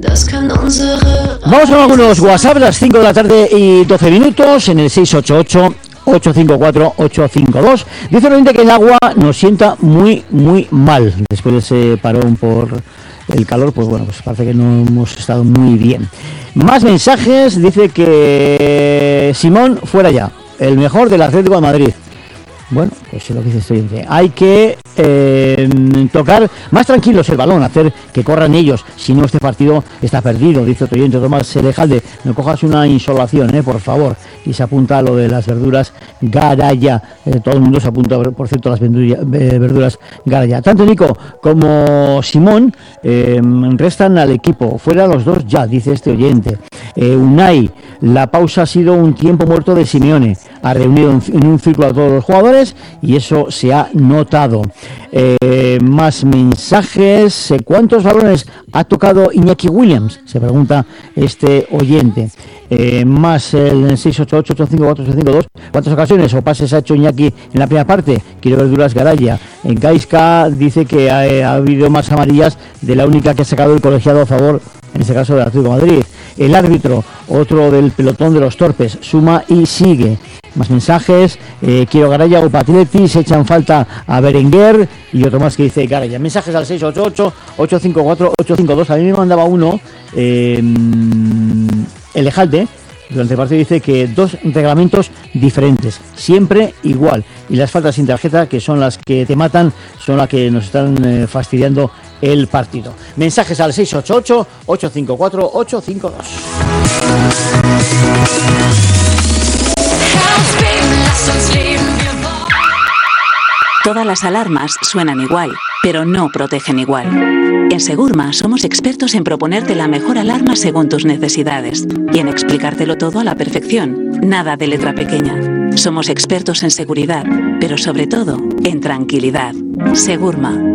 Vamos con algunos WhatsApp, las 5 de la tarde y 12 minutos, en el 688-854-852. Dice realmente que el agua nos sienta muy, muy mal. Después de ese parón por el calor, pues bueno, pues parece que no hemos estado muy bien. Más mensajes, dice que Simón fuera ya, el mejor del Atlético de Madrid. Bueno, pues es lo que dice este oyente. Hay que tocar más tranquilos el balón, hacer que corran ellos. Si no, este partido está perdido, dice otro oyente. Tomás Elejalde, no cojas una insolación, por favor. Y se apunta a lo de las verduras Garaya. Todo el mundo se apunta, por cierto, a las verduras Garaya. Tanto Nico como Simón restan al equipo. Fuera los dos ya, dice este oyente. Unai, la pausa ha sido un tiempo muerto de Simeone. Ha reunido en un círculo a todos los jugadores y eso se ha notado. Más mensajes. ¿Cuántos balones ha tocado Iñaki Williams? Se pregunta este oyente. Más el 688-854-852. ¿Cuántas ocasiones o pases ha hecho Iñaki en la primera parte? Quiero verduras Garaya. Gaisca dice que ha habido más amarillas de la única que ha sacado el colegiado a favor, en este caso del Atlético de Madrid. El árbitro, otro del pelotón de los torpes, suma y sigue. Más mensajes. Quiero Garaya o Patletti, se echan falta a Berenguer, y otro más que dice Garaya. Mensajes al 688-854-852. A mí me mandaba uno, Elejalde, durante el partido, dice que 2 reglamentos diferentes, siempre igual, y las faltas sin tarjeta, que son las que te matan, son las que nos están fastidiando el partido. Mensajes al 688-854-852. Todas las alarmas suenan igual, pero no protegen igual. En Segurma somos expertos en proponerte la mejor alarma según tus necesidades y en explicártelo todo a la perfección, nada de letra pequeña. Somos expertos en seguridad, pero sobre todo en tranquilidad. Segurma,